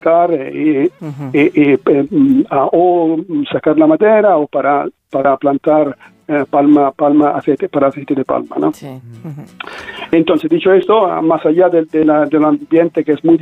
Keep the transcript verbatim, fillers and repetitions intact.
eh, uh-huh. eh, eh, eh, o sacar la madera o para, para plantar eh, palma, palma, aceite, para aceite de palma, ¿no? Sí. Uh-huh. Entonces, dicho esto, más allá de, de la, del ambiente que es muy